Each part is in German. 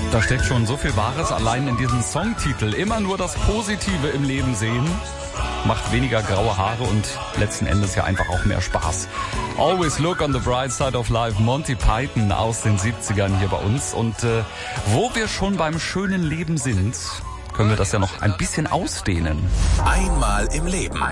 Da steckt schon so viel Wahres allein in diesem Songtitel. Immer nur das Positive im Leben sehen. Macht weniger graue Haare und letzten Endes ja einfach auch mehr Spaß. Always look on the bright side of life. Monty Python aus den 70ern hier bei uns. Und wo wir schon beim schönen Leben sind, können wir das ja noch ein bisschen ausdehnen. Einmal im Leben.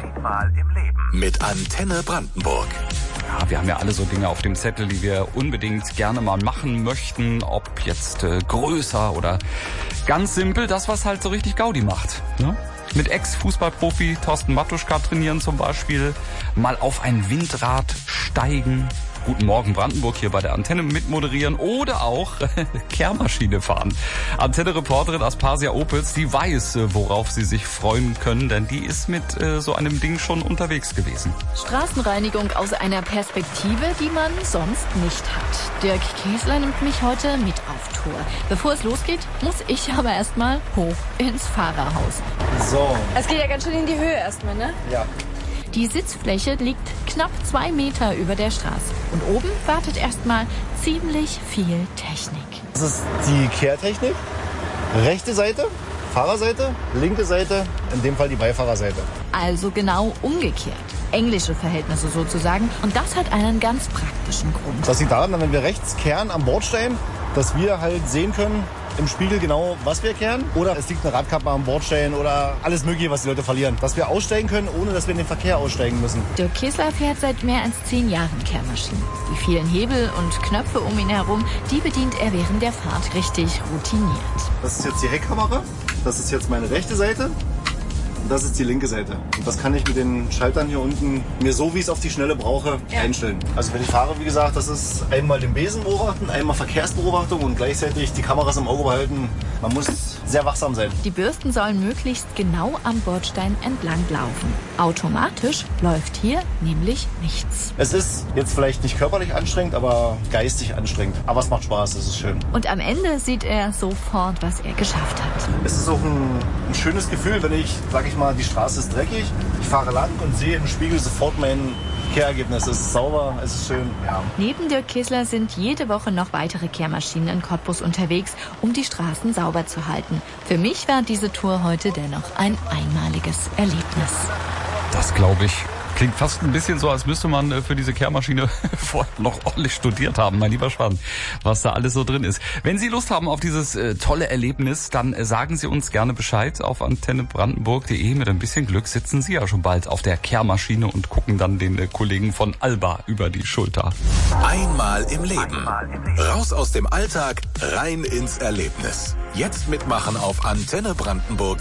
Mit Antenne Brandenburg. Ja, wir haben ja alle so Dinge auf dem Zettel, die wir unbedingt gerne mal machen möchten. Ob jetzt größer oder ganz simpel. Das, was halt so richtig Gaudi macht. Ne? Mit Ex-Fußballprofi Thorsten Matuschka trainieren zum Beispiel. Mal auf ein Windrad steigen. Guten Morgen Brandenburg hier bei der Antenne mitmoderieren oder auch Kehrmaschine fahren. Antenne-Reporterin Aspasia Opitz, die weiß, worauf Sie sich freuen können, denn die ist mit so einem Ding schon unterwegs gewesen. Straßenreinigung aus einer Perspektive, die man sonst nicht hat. Dirk Käsler nimmt mich heute mit auf Tour. Bevor es losgeht, muss ich aber erstmal hoch ins Fahrerhaus. So. Es geht ja ganz schön in die Höhe erstmal, ne? Ja. Die Sitzfläche liegt knapp 2 Meter über der Straße. Und oben wartet erstmal ziemlich viel Technik. Das ist die Kehrtechnik. Rechte Seite, Fahrerseite, linke Seite, in dem Fall die Beifahrerseite. Also genau umgekehrt. Englische Verhältnisse sozusagen. Und das hat einen ganz praktischen Grund. Das liegt daran, wenn wir rechts kehren am Bordstein, dass wir halt sehen können im Spiegel genau, was wir kehren. Oder es liegt eine Radkappe am Bordstein oder alles Mögliche, was die Leute verlieren. Dass wir aussteigen können, ohne dass wir in den Verkehr aussteigen müssen. Dirk Käsler fährt seit mehr als 10 Jahren Kehrmaschinen. Die vielen Hebel und Knöpfe um ihn herum, die bedient er während der Fahrt richtig routiniert. Das ist jetzt die Heckkamera. Das ist jetzt meine rechte Seite. Und das ist die linke Seite. Und das kann ich mit den Schaltern hier unten mir so, wie ich es auf die Schnelle brauche, einstellen. Also wenn ich fahre, wie gesagt, das ist einmal den Besen beobachten, einmal Verkehrsbeobachtung und gleichzeitig die Kameras im Auge behalten. Man muss sehr wachsam sein. Die Bürsten sollen möglichst genau am Bordstein entlang laufen. Automatisch läuft hier nämlich nichts. Es ist jetzt vielleicht nicht körperlich anstrengend, aber geistig anstrengend. Aber es macht Spaß, es ist schön. Und am Ende sieht er sofort, was er geschafft hat. Es ist auch ein schönes Gefühl, wenn ich, sag ich mal, die Straße ist dreckig, ich fahre lang und sehe im Spiegel sofort mein Kehrergebnis. Es ist sauber, es ist schön, ja. Neben Dirk Käsler sind jede Woche noch weitere Kehrmaschinen in Cottbus unterwegs, um die Straßen sauber zu halten. Für mich war diese Tour heute dennoch ein einmaliges Erlebnis. Das glaube ich. Klingt fast ein bisschen so, als müsste man für diese Kehrmaschine vorher noch ordentlich studiert haben. Mein lieber Schwan, was da alles so drin ist. Wenn Sie Lust haben auf dieses tolle Erlebnis, dann sagen Sie uns gerne Bescheid auf antennebrandenburg.de. Mit ein bisschen Glück sitzen Sie ja schon bald auf der Kehrmaschine und gucken dann den Kollegen von Alba über die Schulter. Einmal im Leben. Raus aus dem Alltag, rein ins Erlebnis. Jetzt mitmachen auf antennebrandenburg.de.